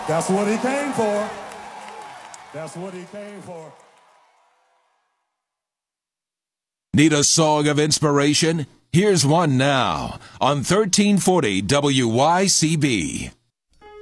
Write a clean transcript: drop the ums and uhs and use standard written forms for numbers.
That's what he came for. That's what he came for. Need a song of inspiration? Here's one now on 1340 WYCB.